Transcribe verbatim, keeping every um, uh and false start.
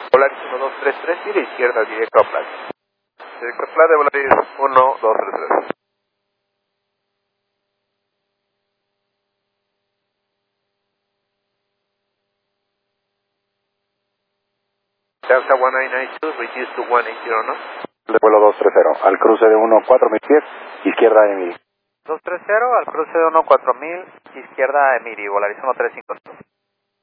Volaris uno dos tres tres, y de izquierda directo a Flight. Directo a Flight de Volaris uno dos tres tres. Delta uno nueve nueve dos, reduce to uno ochenta knots. De vuelo dos tres cero, al cruce de uno cuatro mil pies, izquierda de mil. dos tres cero al cruce de uno cuatro mil, izquierda de Miri, Volaris uno tres cinco.